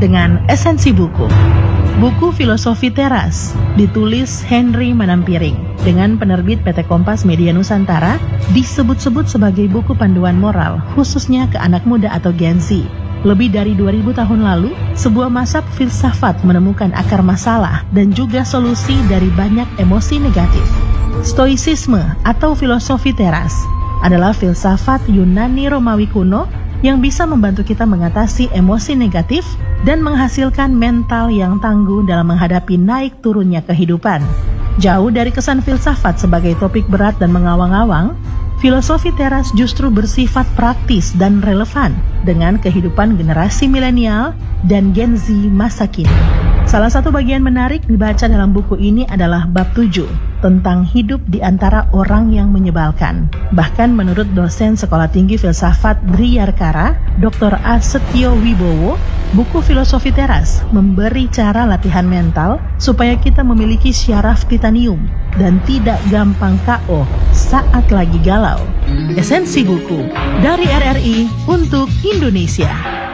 dengan esensi buku. Buku Filosofi Teras ditulis Henry Manampiring dengan penerbit PT Kompas Media Nusantara, disebut-sebut sebagai buku panduan moral khususnya ke anak muda atau Gen Z. Lebih dari 2000 tahun lalu, sebuah mazhab filsafat menemukan akar masalah dan juga solusi dari banyak emosi negatif. Stoicisme atau filosofi teras adalah filsafat Yunani Romawi kuno yang bisa membantu kita mengatasi emosi negatif dan menghasilkan mental yang tangguh dalam menghadapi naik turunnya kehidupan. Jauh dari kesan filsafat sebagai topik berat dan mengawang-awang, filosofi teras justru bersifat praktis dan relevan dengan kehidupan generasi milenial dan Gen Z masa kini. Salah satu bagian menarik dibaca dalam buku ini adalah bab 7 tentang hidup di antara orang yang menyebalkan. Bahkan menurut dosen Sekolah Tinggi Filsafat Driyarkara, Dr. Asetyo Wibowo, buku Filosofi Teras memberi cara latihan mental supaya kita memiliki syaraf titanium dan tidak gampang KO saat lagi galau. Esensi buku dari RRI untuk Indonesia.